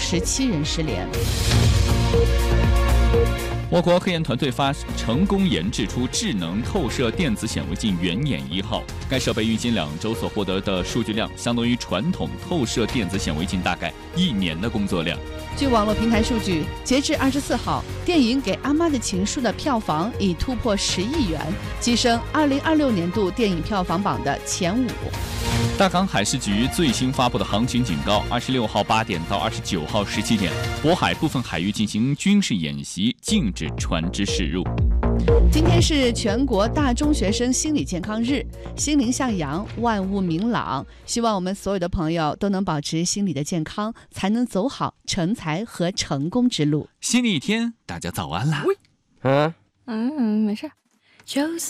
17人失联。 我国科研团队成功研制出智能透射电子显微镜圆眼1号，该设备预计2周所获得的数据量，相当于传统透射电子显微镜大概1年的工作量。 据网络平台数据，截至24号，电影《给阿妈的情书》的票房已突破10亿元，跻身2026年度电影票房榜的前5。 大港海事局最新发布的航行警告：26号8点到29号17点，渤海部分海域进行军事演习，禁止船只驶入。 今天是全国大中学生心理健康日，心灵向阳，万物明朗。希望我们所有的朋友都能保持心理的健康，才能走好成才和成功之路。 新的一天，大家早安啦！ 没事。